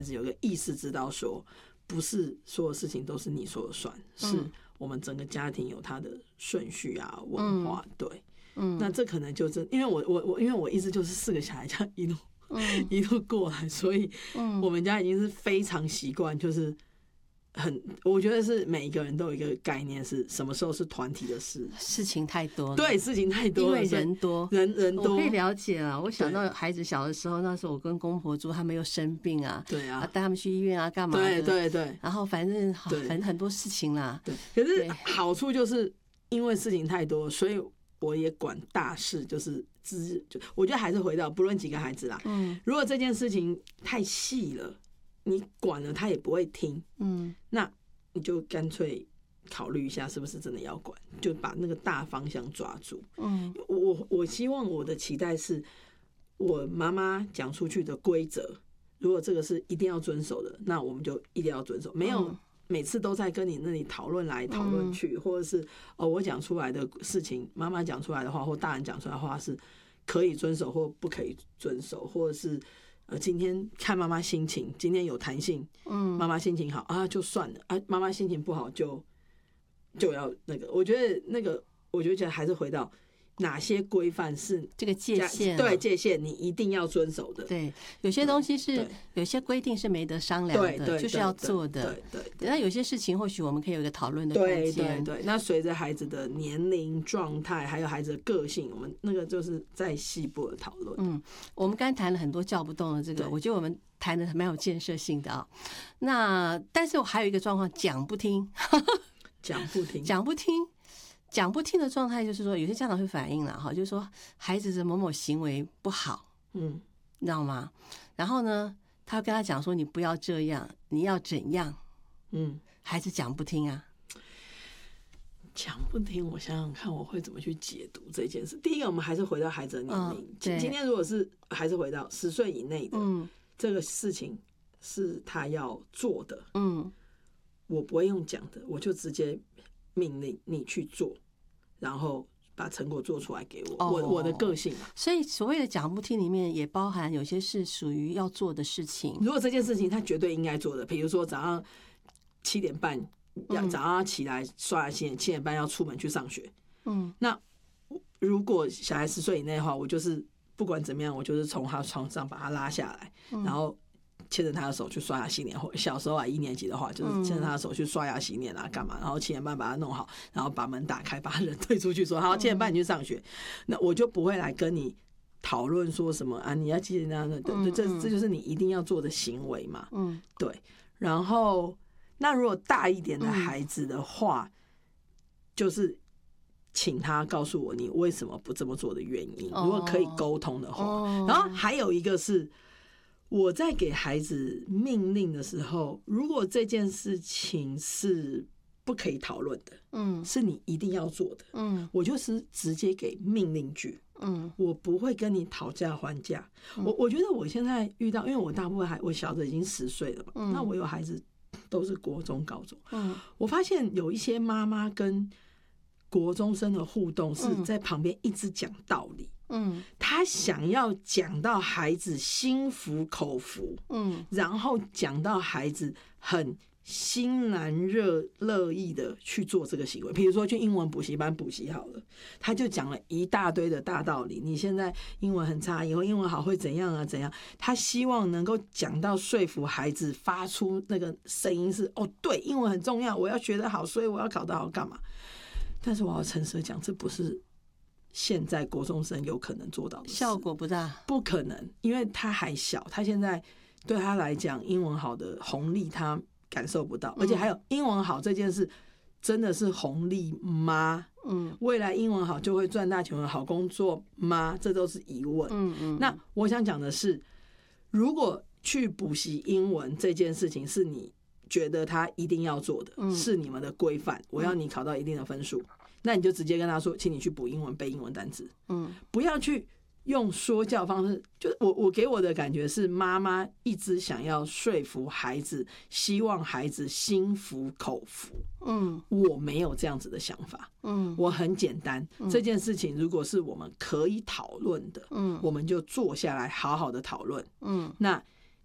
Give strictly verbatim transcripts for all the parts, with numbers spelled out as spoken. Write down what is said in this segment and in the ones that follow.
有个意识知道说，不是所有事情都是你说了算，嗯、是我们整个家庭有它的顺序啊、文化，嗯、对，嗯，那这可能就是因为我我我因为我一直就是四个小孩这样一路、嗯、一路过来，所以我们家已经是非常习惯，就是很，我觉得是每一个人都有一个概念，是什么时候是团体的事， 事情太多了， 对，事情太多了， 因为人多， 人人多， 我可以了解了。我想到孩子小的时候，那时候我跟公婆住，他们又生病啊， 对啊， 带他们去医院啊，干嘛的？ 对对对。 然后反正很很多事情啦。 对，可是好处就是因为事情太多，所以我也管大事，就是资，就我觉得还是回到不论几个孩子啦，嗯，如果这件事情太细了，你管了他也不会听，嗯，那你就干脆考虑一下是不是真的要管，就把那个大方向抓住。嗯，我我希望我的期待是，我妈妈讲出去的规则，如果这个是一定要遵守的，那我们就一定要遵守，没有每次都在跟你那里讨论来讨论去，或者是哦我讲出来的事情，妈妈讲出来的话或大人讲出来的话是可以遵守或不可以遵守，或者是。呃，今天看妈妈心情，今天有弹性，嗯，妈妈心情好啊，就算了啊，妈妈心情不好就就要那个，我觉得那个，我觉得还是回到哪些规范是这个界限、啊， 对界限，你一定要遵守的。 对，有些东西是有些规定是没得商量的，对就是要做的。对对，那有些事情或许我们可以有一个讨论的空间。 对对对，那随着孩子的年龄状态，还有孩子的个性，我们那个就是在细部的讨论。 嗯，我们刚才谈了很多叫不动的这个，我觉得我们谈的蛮有建设性的啊。那但是我还有一个状况，讲不听， 讲不听， 讲不听。讲不听的状态就是说，有些家长会反映了哈，就是说孩子的某某行为不好，嗯，你知道吗？然后呢，他会跟他讲说，你不要这样，你要怎样，嗯，孩子讲不听啊， 讲不听。我想想看，我会怎么去解读这件事。第一个，我们还是回到孩子的年龄。嗯、今天如果是还是回到十岁以内的，嗯，这个事情是他要做的，嗯，我不会用讲的，我就直接。命令你去做，然后把成果做出来给我。哦、我我的个性嘛， 所以所谓的讲不听里面也包含有些是属于要做的事情。 如果这件事情他绝对应该做的，比如说早上七点半要早上要起来刷牙洗脸，七点半要出门去上学。嗯，那如果小孩十岁以内的话，我就是不管怎么样，我就是从他床上把他拉下来，嗯、然后。牵着他的手去刷牙洗脸，或小时候啊一年级的话，就是牵着他的手去刷牙洗脸啊，干嘛？然后七点半把他弄好，然后把门打开，把人推出去，说好七点半你去上学。那我就不会来跟你讨论说什么啊，你要记得那样的，对，这这就是你一定要做的行为嘛。嗯，对。然后，那如果大一点的孩子的话，就是请他告诉我你为什么不这么做的原因，如果可以沟通的话。然后还有一个是。我在给孩子命令的时候，如果这件事情是不可以讨论的，嗯，是你一定要做的，嗯，我就是直接给命令句，嗯，我不会跟你讨价还价。嗯、我我觉得我现在遇到，因为我大部分孩我小的已经十岁了嘛，嗯、那我有孩子都是国中、高中，嗯，我发现有一些妈妈跟国中生的互动是在旁边一直讲道理。嗯，他想要讲到孩子心服口服，嗯，然后讲到孩子很心然热乐意的去做这个行为。比如说去英文补习班补习好了，他就讲了一大堆的大道理。你现在英文很差，以后英文好会怎样啊？怎样？他希望能够讲到说服孩子发出那个声音是哦，对，英文很重要，我要学得好，所以我要考得好，干嘛？但是我要诚实的讲，这不是。现在国中生有可能做到的事， 效果不大， 不可能，因为他还小，他现在对他来讲，英文好的红利他感受不到，而且还有英文好这件事真的是红利吗？嗯，未来英文好就会赚大钱、好工作吗？这都是疑问。嗯嗯，那我想讲的是，如果去补习英文这件事情是你觉得他一定要做的，嗯、是你们的规范，我要你考到一定的分数。那你就直接跟他说，请你去补英文背英文单词，嗯，不要去用说教方式。就是我我给我的感觉是，妈妈一直想要说服孩子，希望孩子心服口服，嗯，我没有这样子的想法，嗯，我很简单，嗯、这件事情如果是我们可以讨论的，嗯，我们就坐下来好好的讨论，嗯，那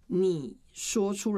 你说出